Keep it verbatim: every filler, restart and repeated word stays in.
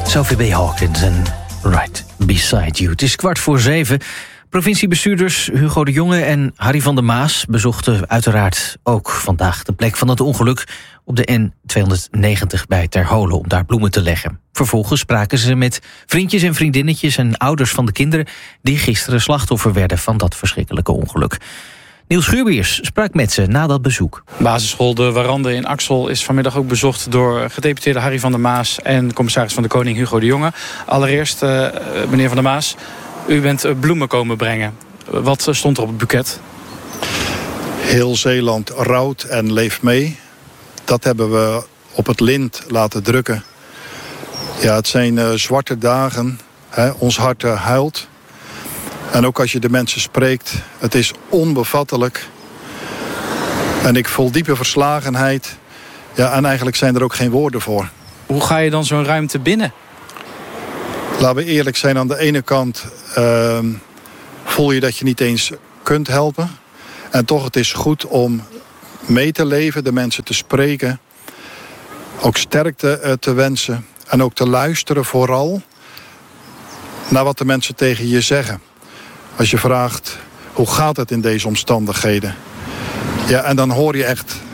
Sophie B. Hawkins en Right Beside You. Het is kwart voor zeven. Provinciebestuurders Hugo de Jonge en Harry van der Maas bezochten uiteraard ook vandaag de plek van het ongeluk op de N tweehonderdnegentig bij Terholen om daar bloemen te leggen. Vervolgens spraken ze met vriendjes en vriendinnetjes en ouders van de kinderen die gisteren slachtoffer werden van dat verschrikkelijke ongeluk. Niels Schuurbiers sprak met ze na dat bezoek. Basisschool De Warande in Axel is vanmiddag ook bezocht door gedeputeerde Harry van der Maas en commissaris van de Koning Hugo de Jonge. Allereerst, uh, meneer van der Maas, u bent bloemen komen brengen. Wat stond er op het boeket? Heel Zeeland rouwt en leeft mee. Dat hebben we op het lint laten drukken. Ja, het zijn uh, zwarte dagen. Hè? Ons hart uh, huilt. En ook als je de mensen spreekt, het is onbevattelijk. En ik voel diepe verslagenheid. Ja, en eigenlijk zijn er ook geen woorden voor. Hoe ga je dan zo'n ruimte binnen? Laten we eerlijk zijn, aan de ene kant uh, voel je dat je niet eens kunt helpen. En toch, het is goed om mee te leven, de mensen te spreken. Ook sterkte uh, te wensen. En ook te luisteren vooral naar wat de mensen tegen je zeggen. Als je vraagt, hoe gaat het in deze omstandigheden? Ja, en dan hoor je echt